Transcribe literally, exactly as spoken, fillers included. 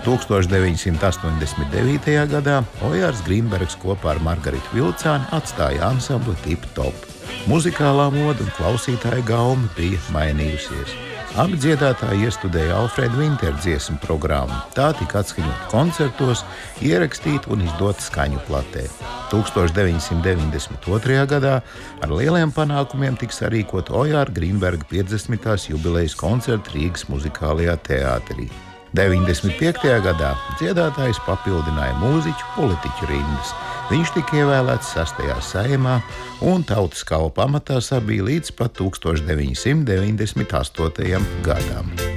tūkstoš deviņsimt astoņdesmit devītajā gadā Ojārs Grīnbergs kopā ar Margaritu Vilcāni atstāja ansambli Tip Top. Muzikālā moda un klausītāja gaume bija mainījusies. Abi dziedātāji iestudēja Alfreda Vintera dziesmu programmu. Tā tika atskaņota koncertos, ierakstīta un izdota skaņu platē. tūkstoš deviņsimt deviņdesmit otrajā gadā ar lieliem panākumiem tika sarīkota Ojāra Grīnberga piecdesmitās jubilejas koncerta Rīgas muzikālajā teātrī. deviņdesmit piektajā gadā dziedātājs papildināja mūziķu politiķu rindas. Viņš tika ievēlēts sastajā Saeimā un tautas kalpa amatā sabija līdz pat tūkstoš deviņsimt deviņdesmit astotajam gadam.